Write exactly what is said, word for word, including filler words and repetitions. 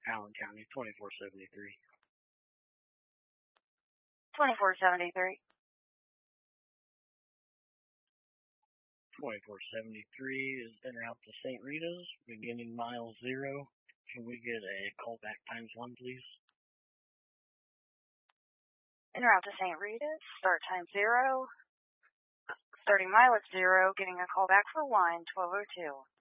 Allen County, twenty-four seventy-three. twenty-four seventy-three. twenty-four seventy-three is en route to Saint Rita's, beginning mile zero. Can we get a callback times one, please? En route to Saint Rita's, start time zero. Starting mile at zero, getting a call back for one, twelve oh two.